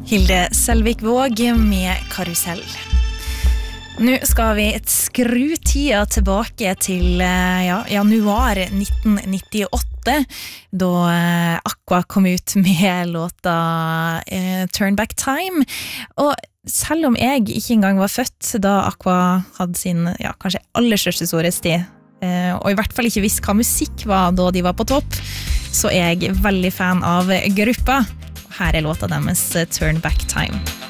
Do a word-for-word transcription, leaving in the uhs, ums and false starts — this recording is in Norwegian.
Hilde Selvik Våg med Karusell. Nå skal vi skru tida tilbake til ja, januar nitten nittiåtte, da Aqua kom ut med låta eh, Turn Back Time. Og selv om jeg ikke engang var født da Aqua hadde sin ja, kanskje aller største storhetstid, eh, og i hvert fall ikke visste hva musikk var da de var på topp, så er jeg veldig fan av gruppa. Her er låta deres Turn Back Time.